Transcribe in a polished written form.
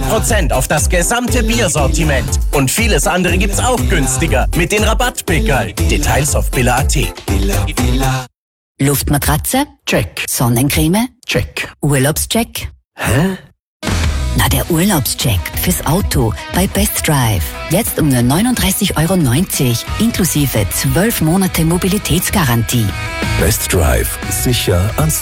20% auf das gesamte Biersortiment. Und vieles andere gibt's auch günstiger mit den Rabattpickerl. Details auf billa.at. Luftmatratze? Check. Sonnencreme? Check. Urlaubscheck? Hä? Na, der Urlaubscheck fürs Auto bei Best Drive. Jetzt um nur 39,90 € inklusive 12 Monate Mobilitätsgarantie. Best Drive. Sicher ans